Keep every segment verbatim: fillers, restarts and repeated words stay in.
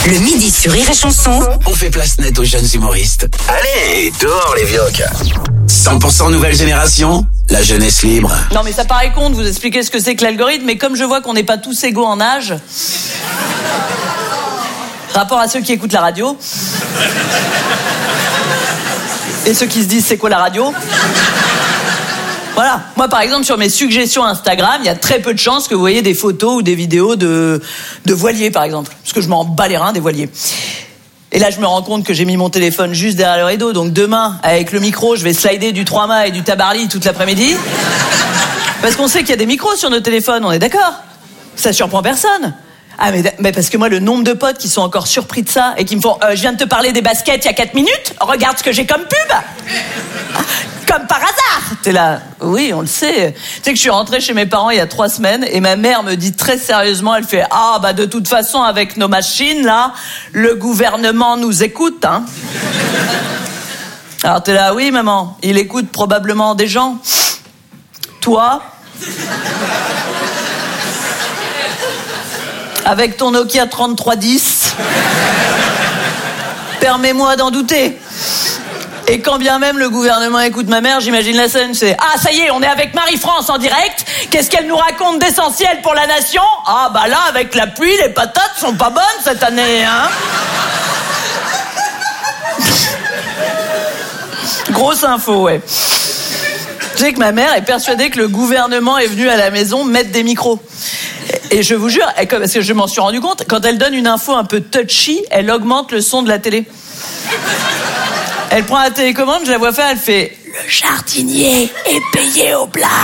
Le midi sur Rire et Chanson. On fait place nette aux jeunes humoristes. Allez, dehors les vioques. cent pour cent nouvelle génération, la jeunesse libre. Non mais ça paraît con de vous expliquer ce que c'est que l'algorithme, mais comme je vois qu'on n'est pas tous égaux en âge, rapport à ceux qui écoutent la radio, et ceux qui se disent c'est quoi la radio. Voilà, moi par exemple sur mes suggestions Instagram, il y a très peu de chances que vous voyez des photos ou des vidéos de, de voiliers par exemple, parce que je m'en bats les reins des voiliers. Et là je me rends compte que j'ai mis mon téléphone juste derrière le rideau, donc demain avec le micro je vais slider du trois mâts et du Tabarly toute l'après-midi, parce qu'on sait qu'il y a des micros sur nos téléphones, on est d'accord? Ça surprend personne. Ah mais, mais parce que moi le nombre de potes qui sont encore surpris de ça et qui me font euh, je viens de te parler des baskets il y a quatre minutes, regarde ce que j'ai comme pub. Comme par hasard. T'es là, oui, on le sait. Tu sais que je suis rentrée chez mes parents il y a trois semaines et ma mère me dit très sérieusement, elle fait ah bah de toute façon avec nos machines là, le gouvernement nous écoute, hein. Alors t'es là, oui maman, il écoute probablement des gens. Toi, avec ton Nokia trente-trois dix, permets-moi d'en douter. Et quand bien même le gouvernement écoute ma mère, j'imagine la scène, c'est « Ah, ça y est, on est avec Marie-France en direct. Qu'est-ce qu'elle nous raconte d'essentiel pour la nation ? Ah, bah là, avec la pluie, les patates sont pas bonnes cette année, hein ?» Grosse info, ouais. Tu sais que ma mère est persuadée que le gouvernement est venu à la maison mettre des micros. Et je vous jure, parce que je m'en suis rendu compte, quand elle donne une info un peu touchy, elle augmente le son de la télé. Elle prend la télécommande, je la vois faire, elle fait « Le jardinier est payé au black ».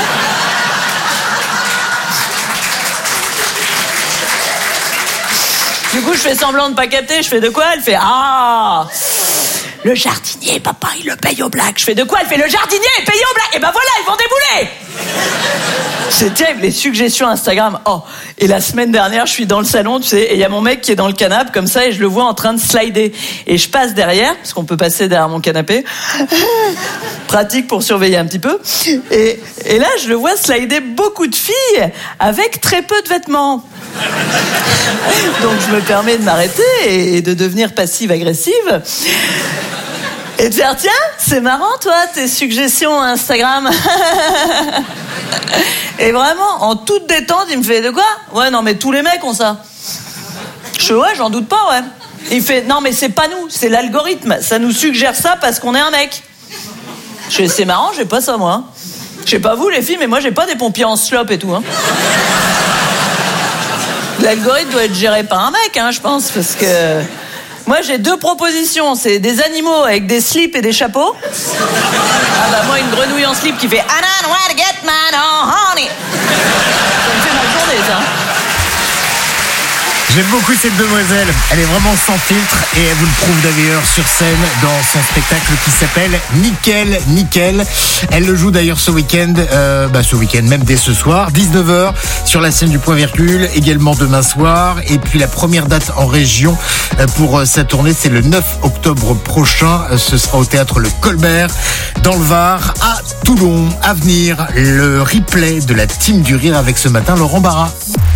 Du coup, je fais semblant de pas capter, je fais de quoi? Elle fait « Ah, le jardinier, papa, il le paye au black ». Je fais de quoi? Elle fait « Le jardinier est payé au black ». Et ben voilà, ils vont débouler. C'est terrible, les suggestions Instagram. Oh, et la semaine dernière, je suis dans le salon, tu sais, et il y a mon mec qui est dans le canapé, comme ça, et je le vois en train de slider. Et je passe derrière, parce qu'on peut passer derrière mon canapé. Pratique pour surveiller un petit peu. Et, et là, je le vois slider beaucoup de filles avec très peu de vêtements. Donc, je me permets de m'arrêter et de devenir passive-agressive. Et de faire, tiens, c'est marrant, toi, tes suggestions Instagram. Et vraiment, en toute détente, il me fait, de quoi? Ouais, non, mais tous les mecs ont ça. Je fais, ouais, j'en doute pas, ouais. Il fait, non, mais c'est pas nous, c'est l'algorithme. Ça nous suggère ça parce qu'on est un mec. Je fais, c'est marrant, j'ai pas ça, moi. Je sais pas vous, les filles, mais moi, j'ai pas des pompiers en slop et tout, hein. L'algorithme doit être géré par un mec, hein, je pense, parce que... Moi, j'ai deux propositions. C'est des animaux avec des slips et des chapeaux. Ah bah moi, une grenouille en slip qui fait « I don't want to get mine on honey ». Ça me fait ma journée, ça. J'aime beaucoup cette demoiselle, elle est vraiment sans filtre et elle vous le prouve d'ailleurs sur scène dans son spectacle qui s'appelle Nickel Nickel. Elle le joue d'ailleurs ce week-end, euh, bah ce week-end même dès ce soir, dix-neuf heures sur la scène du Point Virgule, également demain soir. Et puis la première date en région pour sa tournée, c'est le neuf octobre prochain. Ce sera au théâtre Le Colbert dans le Var, à Toulon. À venir, le replay de la team du rire avec ce matin Laurent Barra.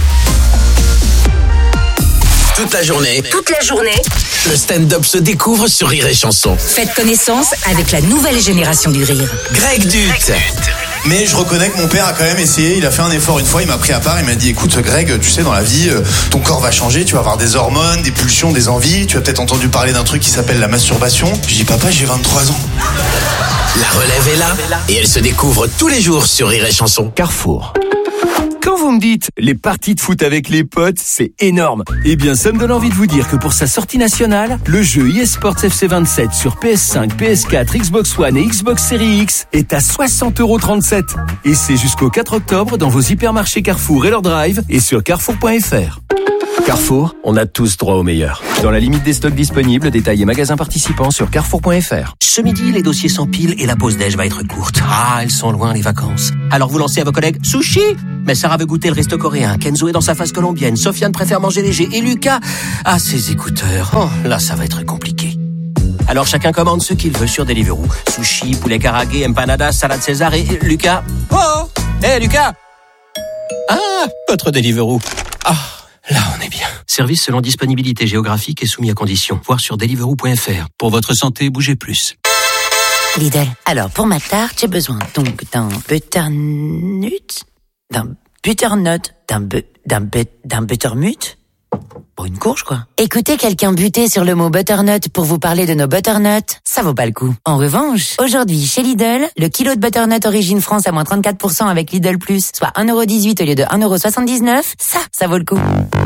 Toute la journée. Toute la journée. Le stand-up se découvre sur Rire et Chanson. Faites connaissance avec la nouvelle génération du rire. Greg Dut. Mais je reconnais que mon père a quand même essayé, il a fait un effort une fois, il m'a pris à part, il m'a dit écoute Greg, tu sais dans la vie, ton corps va changer, tu vas avoir des hormones, des pulsions, des envies, tu as peut-être entendu parler d'un truc qui s'appelle la masturbation. Je dis papa, j'ai vingt-trois ans. La relève est là et elle se découvre tous les jours sur Rire et Chanson. Carrefour. Quand vous me dites les parties de foot avec les potes, c'est énorme. Eh bien, ça me donne envie de vous dire que pour sa sortie nationale, le jeu eSports F C vingt-sept sur P S cinq, P S quatre, Xbox One et Xbox Series X est à soixante euros trente-sept. Et c'est jusqu'au quatre octobre dans vos hypermarchés Carrefour et leur drive et sur carrefour point f r. Carrefour, on a tous droit au meilleur. Dans la limite des stocks disponibles, détails et magasins participants sur carrefour point f r. Ce midi, les dossiers s'empilent et la pause déj va être courte. Ah, elles sont loin les vacances. Alors vous lancez à vos collègues « Sushi !» Mais Sarah veut goûter le resto coréen, Kenzo est dans sa phase colombienne, Sofiane préfère manger léger et Lucas a ses écouteurs. Oh, là ça va être compliqué. Alors chacun commande ce qu'il veut sur Deliveroo. Sushi, poulet karagué, empanada, salade César et Lucas... Oh, hé hey, Lucas. Ah, votre Deliveroo. Ah, Là, on est bien. Service selon disponibilité géographique et soumis à conditions. Voir sur deliveroo point f r. Pour votre santé, bougez plus. Lidl. Alors, pour ma tarte, j'ai besoin donc d'un butternut, d'un butternut, d'un bu, d'un but, d'un buttermut. Pour une courge, quoi. Écoutez quelqu'un buter sur le mot butternut pour vous parler de nos butternuts, ça vaut pas le coup. En revanche, aujourd'hui, chez Lidl, le kilo de butternut origine France à moins trente-quatre pour cent avec Lidl Plus, soit un euro dix-huit au lieu de un euro soixante-dix-neuf, ça, ça vaut le coup.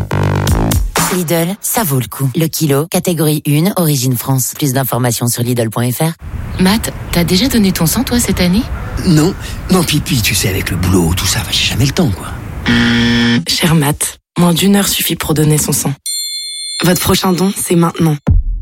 Lidl, ça vaut le coup. Le kilo, catégorie un, origine France. Plus d'informations sur Lidl point f r. Matt, t'as déjà donné ton sang, toi, cette année? Non, non, Pipi, tu sais, avec le boulot, tout ça, j'ai jamais le temps, quoi. Mmh, cher Matt, moins d'une heure suffit pour donner son sang. Votre prochain don, c'est maintenant.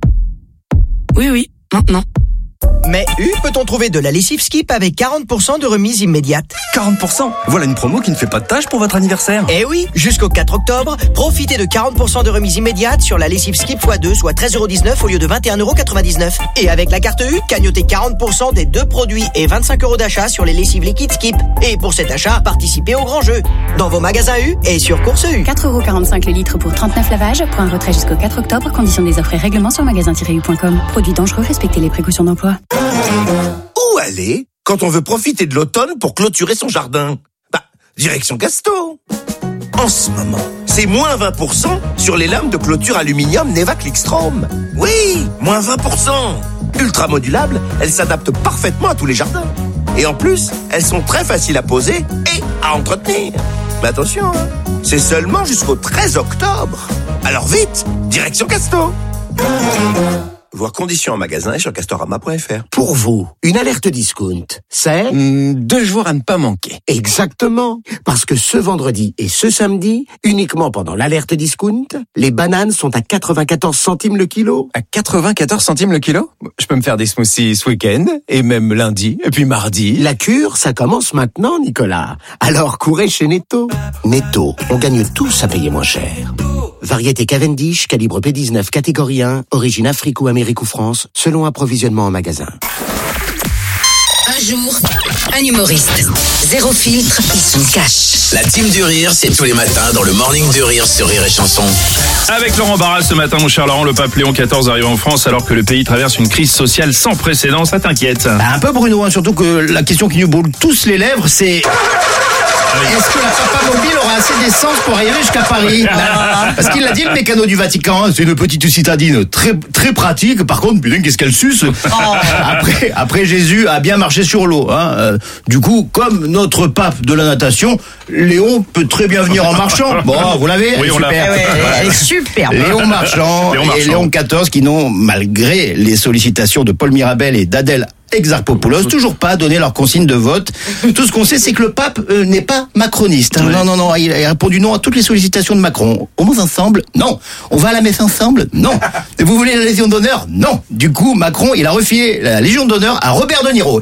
Oui, oui, maintenant. Mais U, peut-on trouver de la lessive Skip avec quarante pour cent de remise immédiate? quarante pour cent? Voilà une promo qui ne fait pas de tâche pour votre anniversaire. Eh oui, jusqu'au quatre octobre, profitez de quarante pour cent de remise immédiate sur la lessive Skip fois deux, soit treize euros dix-neuf au lieu de vingt et un euros quatre-vingt-dix-neuf. Et avec la carte U, cagnotez quarante pour cent des deux produits et vingt-cinq euros d'achat sur les lessives liquides Skip. Et pour cet achat, participez au grand jeu. Dans vos magasins U et sur Course U. quatre euros quarante-cinq le litre pour trente-neuf lavages. Point retrait jusqu'au quatre octobre. Conditions des offres et règlements sur magasin tiret u point com. Produits dangereux, respectez les précautions d'emploi. Où aller quand on veut profiter de l'automne pour clôturer son jardin? Bah, direction Casto. En ce moment, c'est moins vingt pour cent sur les lames de clôture aluminium Neva Clickstrom. Oui, moins vingt pour cent. Ultra modulables, elles s'adaptent parfaitement à tous les jardins. Et en plus, elles sont très faciles à poser et à entretenir. Mais attention, hein, c'est seulement jusqu'au treize octobre. Alors vite, direction Casto. Voir conditions en magasin et sur castorama point f r. Pour vous, une alerte discount, c'est mmh, deux jours à ne pas manquer. Exactement, parce que ce vendredi et ce samedi, uniquement pendant l'alerte discount, les bananes sont à quatre-vingt-quatorze centimes le kilo. À quatre-vingt-quatorze centimes le kilo? Je peux me faire des smoothies ce week-end, et même lundi, et puis mardi. La cure, ça commence maintenant, Nicolas. Alors courez chez Netto. Netto, on gagne tous à payer moins cher. Variété Cavendish, calibre P dix-neuf, catégorie un, origine Afrique ou Amérique ou France, selon approvisionnement en magasin. Un jour, un humoriste. Zéro filtre, il se cache. La team du rire, c'est tous les matins dans le Morning du Rire sur Rire et Chanson. Avec Laurent Barra ce matin, mon cher Laurent, le pape Léon quatorze arrive en France alors que le pays traverse une crise sociale sans précédent. Ça t'inquiète? Bah, un peu, Bruno, hein, surtout que la question qui nous brûle tous les lèvres, c'est... Est-ce que la Papa Mobile aura assez d'essence pour arriver jusqu'à Paris? Parce qu'il l'a dit, le mécano du Vatican, hein, c'est une petite citadine très très pratique. Par contre, putain, qu'est-ce qu'elle suce? Oh. Après, après Jésus a bien marché sur l'eau. Hein. Euh, du coup, comme notre pape de la natation, Léon peut très bien venir en marchant. Bon, vous l'avez? Oui, on l'a. Super. Ouais, elle est super. Léon Marchand, Léon et Marchand. Léon quatorze qui n'ont, malgré les sollicitations de Paul Mirabel et d'Adèle Exarchopoulos, toujours pas donné leur consigne de vote. Tout ce qu'on sait, c'est que le pape euh, n'est pas macroniste. Hein. Ouais. Non, non, non, il a répondu non à toutes les sollicitations de Macron. On mange ensemble? Non. On va à la messe ensemble? Non. Vous voulez la Légion d'honneur? Non. Du coup, Macron, il a refilé la Légion d'honneur à Robert De Niro.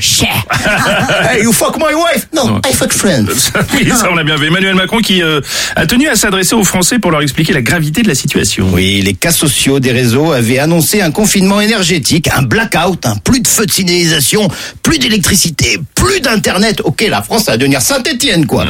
Hey, you fuck my wife? Non, I fuck friends. Oui, ça on l'a bien vu. Emmanuel Macron qui euh, a tenu à s'adresser aux Français pour leur expliquer la gravité de la situation. Oui, les cas sociaux des réseaux avaient annoncé un confinement énergétique, un blackout, un plus de feu de signalisation, plus d'électricité, plus d'internet. Ok, la France ça va devenir Saint-Étienne, quoi.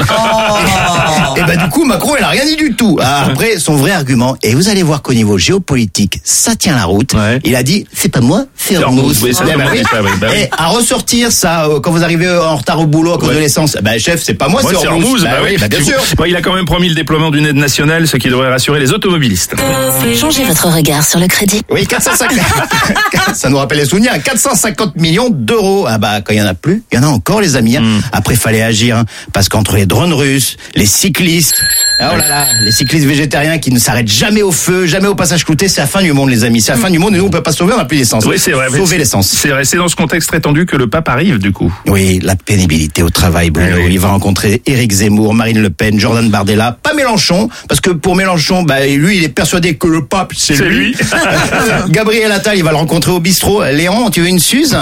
Oh. Et ben du coup, Macron, il a rien dit du tout. Après, son vrai argument, et vous allez voir qu'au niveau géopolitique, ça tient la route. Ouais. Il a dit, c'est pas moi, c'est Hormuz. Oui, eh ben oui. bah oui. Et à ressortir ça, euh, quand vous arrivez en retard au boulot à cause ouais. de l'essence, ben chef, c'est pas moi, moi c'est Hormuz. Hormuz. Bah, bah oui, bah, bien sûr. Bon, il a quand même promis le déploiement d'une aide nationale, ce qui devrait rassurer les automobilistes. Changez votre regard sur le crédit. Oui, quatre cent cinquante. Ça nous rappelle les souvenirs. quatre cent cinquante millions d'euros. Ah bah, quand il y en a plus, il y en a encore, les amis. Hein. Mm. Après, fallait agir, hein, parce qu'entre les drones russes, les cyclistes, oh là là, les cyclistes végétariens qui ne s'arrêtent jamais au feu, jamais au passage clouté, c'est la fin du monde, les amis. C'est la fin du monde et nous, on peut pas sauver, on n'a plus d'essence. Oui, c'est vrai. Sauver l'essence. C'est vrai. C'est dans ce contexte très tendu que le pape arrive, du coup. Oui, la pénibilité au travail, Bruno. Oui, oui. Il va rencontrer Éric Zemmour, Marine Le Pen, Jordan Bardella, pas Mélenchon, parce que pour Mélenchon, bah, lui, il est persuadé que le pape, c'est, c'est lui. lui. Gabriel Attal, il va le rencontrer au bistrot. Léon, tu veux une suze?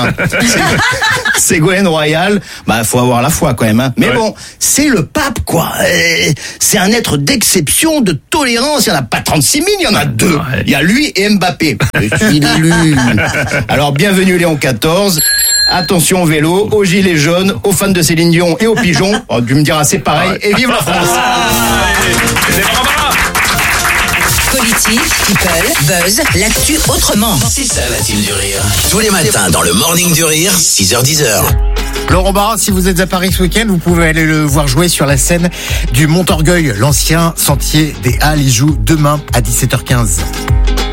Ségolène Royal, bah faut avoir la foi quand même. Hein. Mais ouais. bon, c'est le pape quoi. C'est un être d'exception, de tolérance. Il n'y en a pas trente-six mille, il y en a deux. Ouais. Il y a lui et Mbappé. Je suis l'élu. Alors bienvenue Léon quatorze. Attention au vélo, aux gilets jaunes, aux fans de Céline Dion et aux pigeons. Oh, tu me diras c'est pareil. Et vive la France. politique, people, buzz, l'actu autrement. C'est ça la team du rire. Tous les matins dans le Morning du Rire, six heures dix heures. Laurent Barra, si vous êtes à Paris ce week-end, vous pouvez aller le voir jouer sur la scène du Montorgueil, l'ancien sentier des Halles. Il joue demain à dix-sept heures quinze.